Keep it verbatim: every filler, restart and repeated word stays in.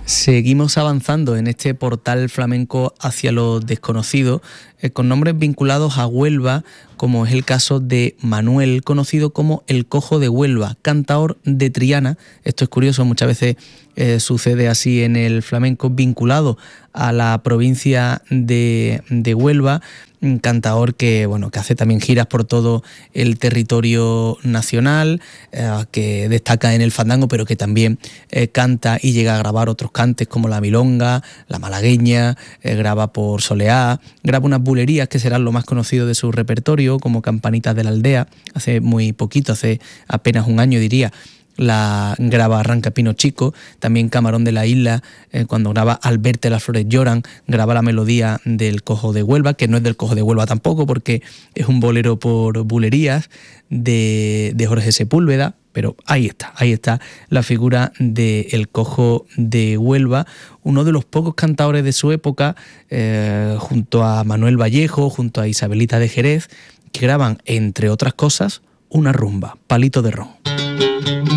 Seguimos avanzando en este portal flamenco hacia lo desconocido, eh, con nombres vinculados a Huelva, como es el caso de Manuel, conocido como el Cojo de Huelva, cantaor de Triana. Esto es curioso, muchas veces eh, sucede así en el flamenco, vinculado a la provincia de, de Huelva, un cantaor que, bueno, que hace también giras por todo el territorio nacional, eh, que destaca en el fandango, pero que también eh, canta y llega a grabar otros cantes como la milonga, la malagueña, eh, graba por Soleá, graba unas bulerías que serán lo más conocido de su repertorio, como Campanitas de la Aldea, hace muy poquito, hace apenas un año diría. La graba Arranca Pino Chico, también Camarón de la Isla, eh, cuando graba Al verte las flores lloran, graba la melodía del Cojo de Huelva, que no es del Cojo de Huelva tampoco, porque es un bolero por bulerías de, de Jorge Sepúlveda, pero ahí está, ahí está la figura del Cojo de Huelva, uno de los pocos cantadores de su época, eh, junto a Manuel Vallejo, junto a Isabelita de Jerez, que graban, entre otras cosas, una rumba, Palito de Ron.